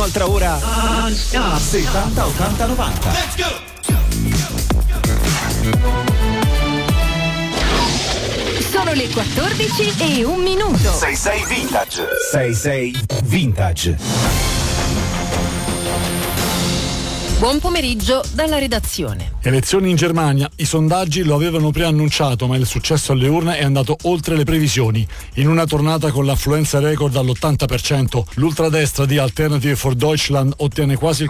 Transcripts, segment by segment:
altra ora. 70 80 90. Let's go! Sono le 14 e un minuto. 66 Vintage. 66 Vintage. Buon pomeriggio dalla redazione. Elezioni in Germania. I sondaggi lo avevano preannunciato, ma il successo alle urne è andato oltre le previsioni. In una tornata con l'affluenza record all'80%, l'ultradestra di Alternative for Deutschland ottiene quasi il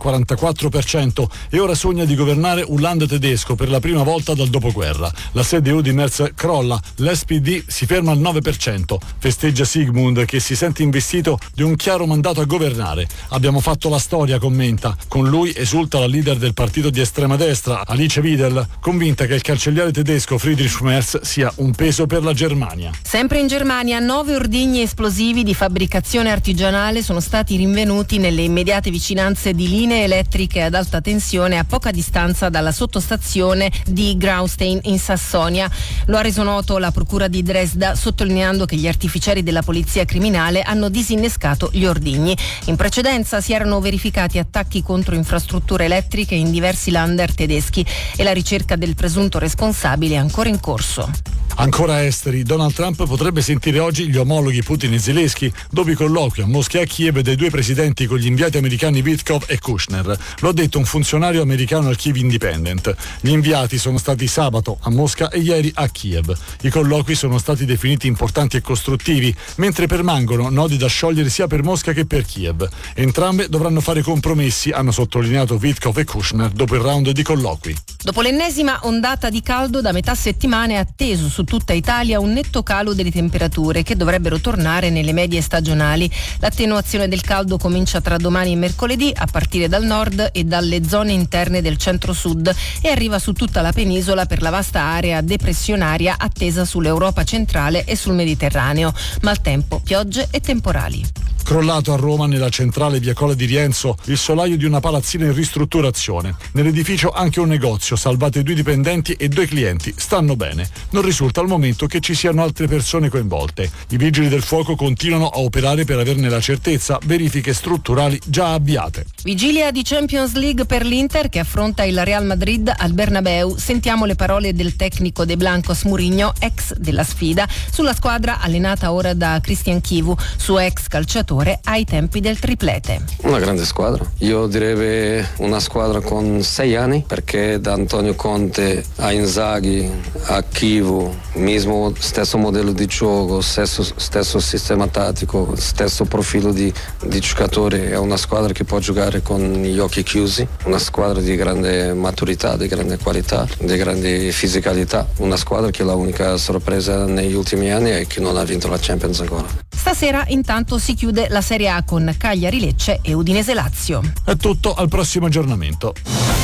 44% e ora sogna di governare un land tedesco per la prima volta dal dopoguerra. La CDU di Merz crolla, l'SPD si ferma al 9%. Festeggia Sigmund, che si sente investito di un chiaro mandato a governare. Abbiamo fatto la storia, commenta. Con lui esulta la leader del partito di estrema destra, Alice Wiesel, convinta che il cancelliere tedesco Friedrich Merz sia un peso per la Germania. Sempre in Germania, 9 ordigni esplosivi di fabbricazione artigianale sono stati rinvenuti nelle immediate vicinanze di linee elettriche ad alta tensione a poca distanza dalla sottostazione di Graustein in Sassonia. Lo ha reso noto la procura di Dresda, sottolineando che gli artificieri della polizia criminale hanno disinnescato gli ordigni. In precedenza si erano verificati attacchi contro infrastrutture elettriche in diversi lander tedeschi e la ricerca del presunto responsabile è ancora in corso. Ancora esteri, Donald Trump potrebbe sentire oggi gli omologhi Putin e Zelensky dopo i colloqui a Mosca e a Kiev dei due presidenti con gli inviati americani Witkoff e Kushner. Lo ha detto un funzionario americano al Kiev Independent. Gli inviati sono stati sabato a Mosca e ieri a Kiev. I colloqui sono stati definiti importanti e costruttivi, mentre permangono nodi da sciogliere sia per Mosca che per Kiev. Entrambe dovranno fare compromessi, hanno sottolineato Witkoff e Kushner dopo il round di colloqui. Dopo l'ennesima ondata di caldo, da metà settimana è atteso su tutta Italia un netto calo delle temperature che dovrebbero tornare nelle medie stagionali. L'attenuazione del caldo comincia tra domani e mercoledì a partire dal nord e dalle zone interne del centro-sud e arriva su tutta la penisola per la vasta area depressionaria attesa sull'Europa centrale e sul Mediterraneo. Maltempo, piogge e temporali. Crollato a Roma, nella centrale via Colle di Rienzo, il solaio di una palazzina in ristrutturazione. Nell'edificio anche un negozio, salvate 2 dipendenti e 2 clienti. Stanno bene. Non risulta al momento che ci siano altre persone coinvolte. I vigili del fuoco continuano a operare per averne la certezza, verifiche strutturali già avviate. Vigilia di Champions League per l'Inter che affronta il Real Madrid al Bernabeu. Sentiamo le parole del tecnico de Blancos Mourinho, ex della sfida, sulla squadra allenata ora da Christian Chivu, suo ex calciatore ai tempi del triplete. Una grande squadra, io direi una squadra con 6 anni, perché da Antonio Conte a Inzaghi a Chivu, mismo stesso modello di gioco, stesso sistema tattico, stesso profilo di giocatori. È una squadra che può giocare con gli occhi chiusi, una squadra di grande maturità, di grande qualità, di grande fisicalità, una squadra che la unica sorpresa negli ultimi anni è che non ha vinto la Champions ancora. Stasera intanto si chiude la Serie A con Cagliari Lecce e Udinese Lazio. È tutto, al prossimo aggiornamento.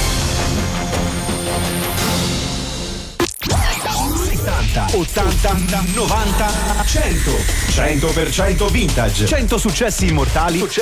70 80 90 100 100% vintage. 100 successi immortali